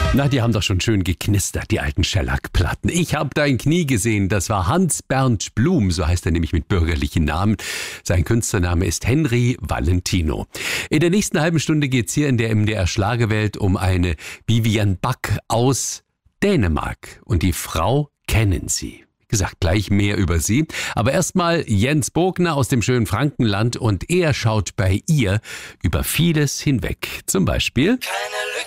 Na, die haben doch schon schön geknistert, die alten Schellackplatten. Ich hab dein Knie gesehen, das war Hans-Bernd Blum, so heißt er nämlich mit bürgerlichen Namen. Sein Künstlername ist Henry Valentino. In der nächsten halben Stunde geht's hier in der MDR Schlagerwelt um eine Vivian Bach aus Dänemark. Und die Frau kennen Sie. Wie gesagt, gleich mehr über sie. Aber erstmal Jens Bogner aus dem schönen Frankenland und er schaut bei ihr über vieles hinweg. Zum Beispiel: Keine Lücke